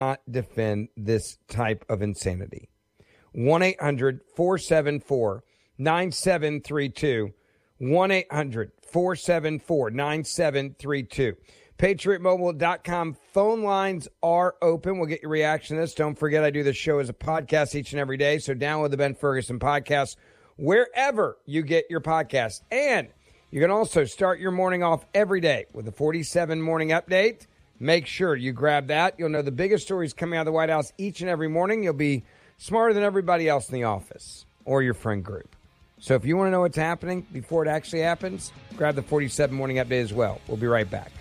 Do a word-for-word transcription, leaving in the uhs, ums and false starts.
not defend this type of insanity. one eight hundred four seven four nine seven three two. one eight hundred four seven four nine seven three two. Patriot Mobile dot com phone lines are open. We'll get your reaction to this. Don't forget, I do this show as a podcast each and every day, so download the Ben Ferguson podcast wherever you get your podcast. And you can also start your morning off every day with a forty-seven Morning Update. Make sure you grab that. You'll know the biggest stories coming out of the White House each and every morning. You'll be smarter than everybody else in the office or your friend group. So if you want to know what's happening before it actually happens, grab the forty-seven Morning Update as well. We'll be right back.